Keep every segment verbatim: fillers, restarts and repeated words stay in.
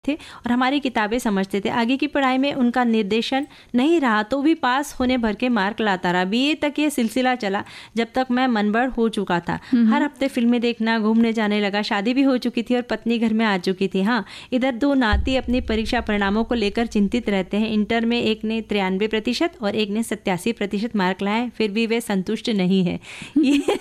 थे और हमारी किताबें समझते थे। आगे की पढ़ाई में उनका निर्देशन नहीं रहा तो भी पास होने भर के मार्क लाता रहा। बीए तक ये सिलसिला चला जब तक मैं मनबड़ हो चुका था। हर हफ्ते फिल्में देखना, घूमने जाने लगा। शादी भी हो चुकी थी और पत्नी घर में आ चुकी थी। हाँ, इधर दो नाती अपनी परीक्षा परिणामों को लेकर चिंतित रहते हैं। इंटर में एक ने तिरानवे प्रतिशत और एक ने सत्तासी प्रतिशत मार्क लाए, फिर भी वे संतुष्ट नहीं है। ये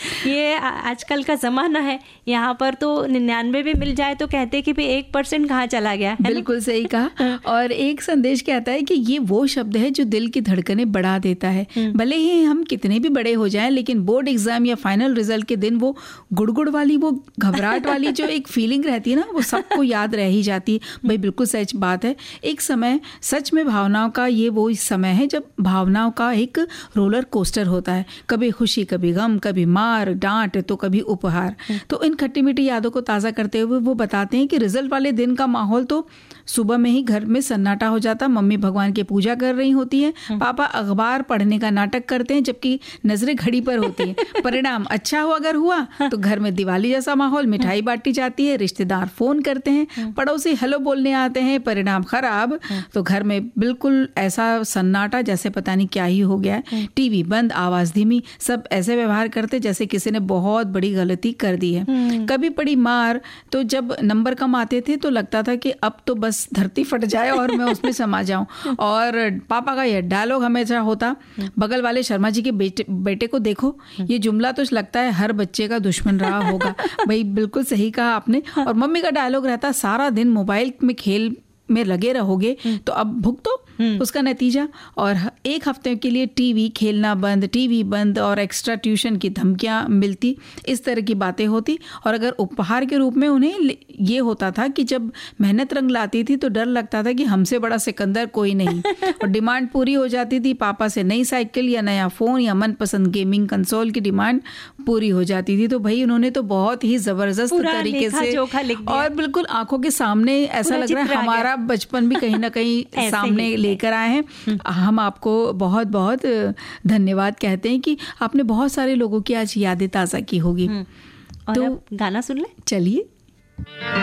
ये आजकल का ज़माना है। यहाँ पर तो निन्यानवे भी मिल जाए तो कहते हैं कि भाई एक परसेंट कहाँ चला गया है। बिल्कुल सही कहा। और एक संदेश कहता है कि ये वो शब्द है जो दिल की धड़कनें बढ़ा देता है। भले ही हम कितने भी बड़े हो जाएं, लेकिन बोर्ड एग्जाम या फाइनल रिजल्ट के दिन वो गुड़गुड़ वाली, वो घबराहट वाली जो एक फीलिंग रहती है ना, वो सबको याद रह ही जाती है। भाई बिल्कुल सच बात है। एक समय सच में भावनाओं का ये वो समय है जब भावनाओं का एक रोलर कोस्टर होता है। कभी खुशी, कभी गम, कभी मार डांट तो कभी उपहार। तो इन खट्टी मीठी यादों को ताज़ा करते हुए वो बताते हैं कि रिजल्ट वाले दिन का माहौल तो सुबह में ही घर में सन्नाटा हो जाता। मम्मी भगवान की पूजा कर रही होती है, पापा अखबार पढ़ने का नाटक करते हैं जबकि नजरें घड़ी पर होती हैं। परिणाम अच्छा हो अगर हुआ तो घर में दिवाली जैसा माहौल, मिठाई बांटी जाती है, रिश्तेदार फोन करते हैं, पड़ोसी हेलो बोलने आते हैं। परिणाम खराब तो घर में बिल्कुल ऐसा सन्नाटा जैसे पता नहीं क्या ही हो गया है। टीवी बंद, आवाज धीमी, सब ऐसे व्यवहार करते जैसे किसी ने बहुत बड़ी गलती कर दी है। कभी पड़ी मार तो जब नंबर कम आते थे तो लगता था कि अब तो बस धरती फट जाए और मैं उसमें समा जाऊं। और पापा का यह डायलॉग हमेशा होता, बगल वाले शर्मा जी के बेटे बेटे को देखो। ये जुमला तो लगता है हर बच्चे का दुश्मन रहा होगा। भाई बिल्कुल सही कहा आपने। और मम्मी का डायलॉग रहता, सारा दिन मोबाइल में खेल में लगे रहोगे तो अब भुगतो उसका नतीजा। और एक हफ्ते के लिए टीवी खेलना बंद, टीवी बंद और एक्स्ट्रा ट्यूशन की धमकियां मिलती, इस तरह की बातें होती। और अगर उपहार के रूप में उन्हें ये होता था कि जब मेहनत रंग लाती थी तो डर लगता था कि हमसे बड़ा सिकंदर कोई नहीं। और डिमांड पूरी हो जाती थी, पापा से नई साइकिल या नया फ़ोन या मनपसंद गेमिंग कंसोल की डिमांड पूरी हो जाती थी। तो भाई उन्होंने तो बहुत ही ज़बरदस्त तरीके से और बिल्कुल आंखों के सामने ऐसा लग रहा है हमारा बचपन भी कहीं ना कहीं सामने लेकर आए हैं। हम आपको बहुत बहुत धन्यवाद कहते हैं कि आपने बहुत सारे लोगों की आज यादें ताज़ा की होगी। और तो अब गाना सुन ले, चलिए।